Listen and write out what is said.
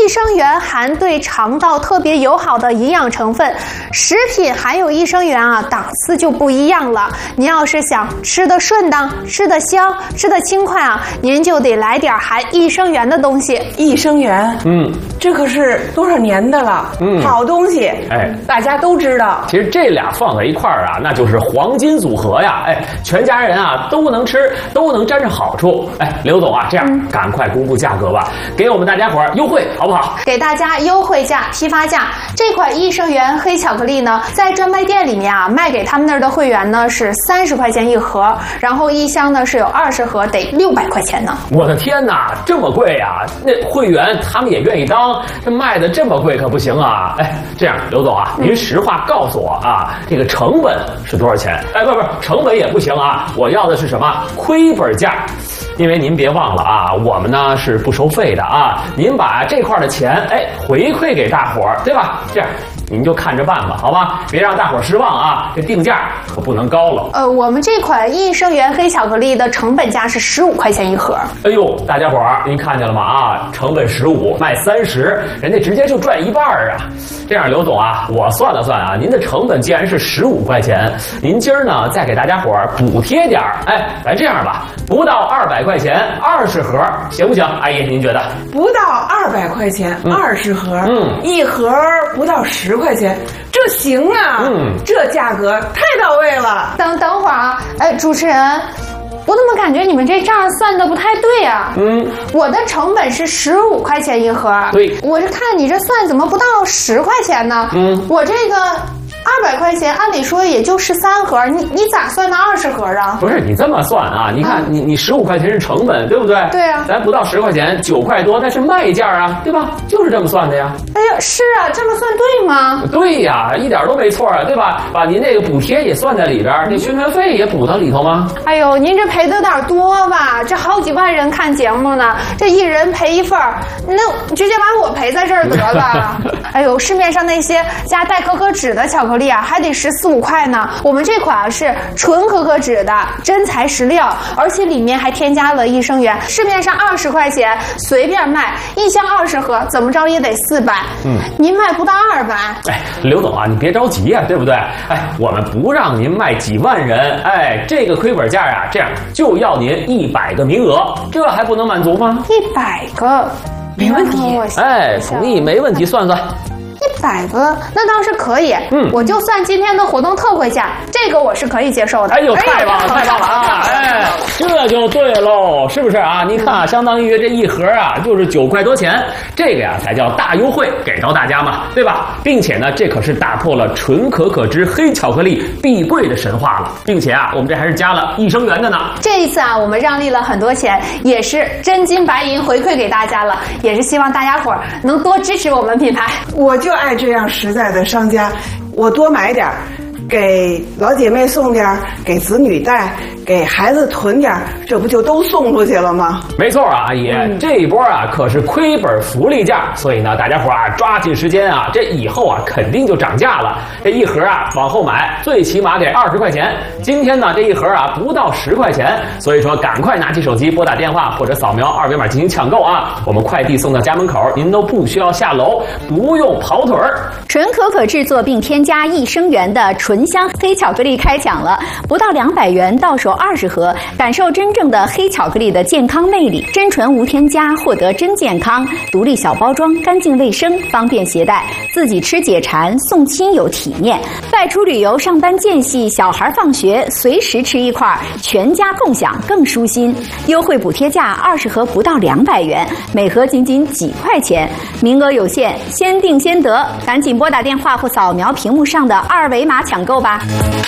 益生元含对肠道特别友好的营养成分，食品含有益生元啊，档次就不一样了。您要是想吃得顺当、吃得香、吃得轻快啊，您就得来点含益生元的东西。 益生元，这可是多少年的了，好东西，大家都知道。 其实这俩放在一块儿啊，那就是黄金组合呀，全家人啊都能吃，都能沾上好处。刘总啊，这样赶快公布价格吧，给我们大家伙儿优惠好不好？ 给大家优惠价、批发价。这款益生元黑巧克力呢，在专卖店里面啊，卖给他们那儿的会员呢是30块钱一盒，然后一箱呢是有20盒，得600块钱呢。 我的天哪，这么贵啊！那会员他们也愿意当，这卖的这么贵可不行啊！这样刘总啊，您实话告诉我啊，这个成本是多少钱？不，成本也不行啊，我要的是什么？亏本价。因为您别忘了啊，我们呢是不收费的啊，您把这块的钱回馈给大伙儿，对吧？这样您就看着办吧，好吧？别让大伙儿失望啊！这定价可不能高了。 我们这款益生元黑巧克力的成本价是15块钱一盒。 哎呦，大家伙儿您看见了吗？啊，成本15，卖30，人家直接就赚一半啊！这样，刘总啊，我算了算啊，您的成本既然是15块钱，您今儿呢再给大家伙儿补贴点儿，咱这样吧，不到200块钱20盒，行不行？阿姨，您觉得？ 不到200块钱20盒，一盒不到10块钱，这行啊，这价格太到位了。 等会儿啊，主持人，我怎么感觉你们这账算的不太对啊？我的成本是15块钱一盒， 对， 我是看你这算怎么不到10块钱呢？我这个200块钱，按理说也就13盒，你咋算到20盒啊？ 不是你这么算啊？你看你15块钱是成本，对不对？ 对啊， 咱不到10块钱，9块多那是卖价啊，对吧？就是这么算的呀。 哎呀，是啊，这么算对吗？ 对呀，一点都没错啊，对吧？把您那个补贴也算在里边，这宣传费也补到里头吗？ 哎呦，您这赔的有点多吧？这好几万人看节目呢，这一人赔一份儿，那直接把我赔在这儿得了。哎呦，市面上那些加代可可脂的巧克力啊，还得14、15块呢。我们这款啊是纯可可脂的真材实料，而且里面还添加了益生元。市面上20块钱随便卖，一箱20盒，怎么着也得400。您卖不到200。 刘总啊，你别着急啊，对不对？我们不让您卖几万人，这个亏本价啊，这样就要您100个名额，这还不能满足吗 ？100个， 没问题。 同意，没问题，算算。 100个，那倒是可以。我就算今天的活动特惠价，这个我是可以接受的。 哎呦，太棒了，太棒了啊！这就对喽，是不是啊？你看，相当于这一盒啊，就是9块多钱，这个呀才叫大优惠给到大家嘛，对吧？并且呢，这可是打破了纯可可脂黑巧克力必贵的神话了，并且啊，我们这还是加了益生元的呢。 这一次啊，我们让利了很多钱，也是真金白银回馈给大家了，也是希望大家伙儿能多支持我们品牌。 我就爱这样实在的商家，我多买点儿，给老姐妹送点儿，给子女带，给孩子囤点儿，这不就都送出去了吗？ 没错啊，阿姨，这一波啊可是亏本福利价，所以呢，大家伙啊抓紧时间啊，这以后啊肯定就涨价了。这一盒啊往后买，最起码得20块钱。今天呢这一盒啊不到10块钱，所以说赶快拿起手机拨打电话或者扫描2维码进行抢购啊！我们快递送到家门口，您都不需要下楼，不用跑腿儿。 纯可可制作并添加益生元的纯香黑巧克力开抢了，不到200元到手20盒，感受真正的黑巧克力的健康魅力。真纯无添加，获得真健康。独立小包装，干净卫生，方便携带，自己吃解馋，送亲友体面。外出旅游、上班间隙、小孩放学，随时吃一块，全家共享更舒心。优惠补贴价20盒不到200元，每盒仅几块钱，名额有限，先订先得，赶紧拨打电话或扫描屏幕上的2维码抢购吧。